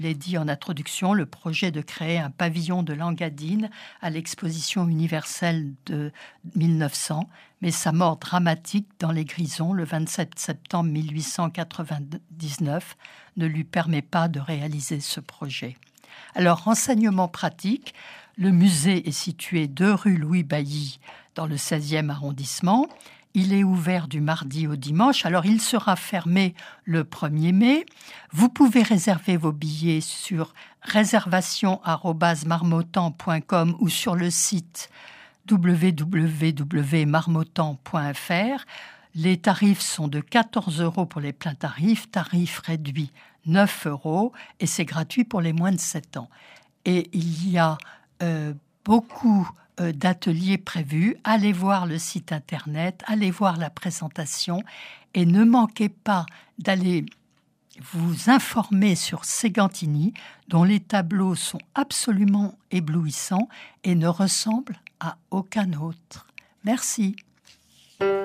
Je l'ai dit en introduction, le projet de créer un pavillon de Langadine à l'exposition universelle de 1900, mais sa mort dramatique dans les Grisons le 27 septembre 1899 ne lui permet pas de réaliser ce projet. Alors, renseignement pratique, le musée est situé 2 rue Louis Bailly dans le 16e arrondissement. Il est ouvert du mardi au dimanche, alors il sera fermé le 1er mai. Vous pouvez réserver vos billets sur réservation@marmottan.com ou sur le site www.marmottan.fr. Les tarifs sont de 14 € pour les pleins tarif réduit 9 € et c'est gratuit pour les moins de 7 ans. Et il y a beaucoup d'ateliers prévus. Allez voir le site internet, allez voir la présentation et ne manquez pas d'aller vous informer sur Ségantini, dont les tableaux sont absolument éblouissants et ne ressemblent à aucun autre. Merci.